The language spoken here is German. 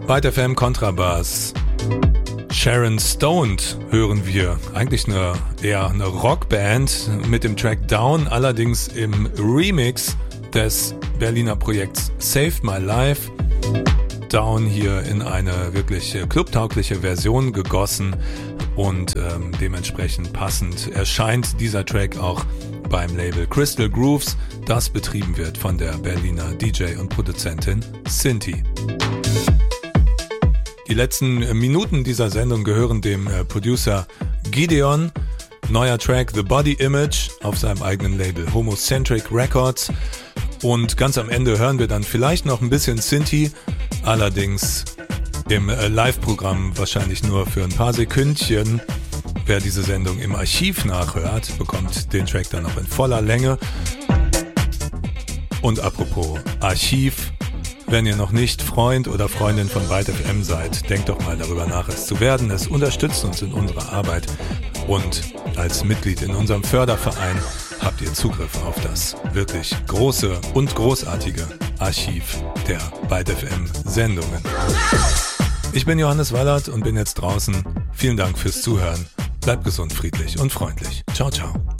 Byte FM Kontrabass. Sharon Stoned hören wir. Eigentlich eher eine Rockband mit dem Track Down, allerdings im Remix des Berliner Projekts Saved My Life. Down hier in eine wirklich clubtaugliche Version gegossen und dementsprechend passend erscheint dieser Track auch beim Label Crystal Grooves, das betrieben wird von der Berliner DJ und Produzentin Sinti. Die letzten Minuten dieser Sendung gehören dem Producer Gideon. Neuer Track The Body Image auf seinem eigenen Label Homocentric Records. Und ganz am Ende hören wir dann vielleicht noch ein bisschen Sinti, allerdings im Live-Programm wahrscheinlich nur für ein paar Sekündchen. Wer diese Sendung im Archiv nachhört, bekommt den Track dann noch in voller Länge. Und apropos Archiv, wenn ihr noch nicht Freund oder Freundin von Byte FM seid, denkt doch mal darüber nach, es zu werden. Es unterstützt uns in unserer Arbeit und als Mitglied in unserem Förderverein habt ihr Zugriff auf das wirklich große und großartige Archiv der Byte FM Sendungen. Ich bin Johannes Wallert und bin jetzt draußen. Vielen Dank fürs Zuhören. Bleibt gesund, friedlich und freundlich. Ciao, ciao.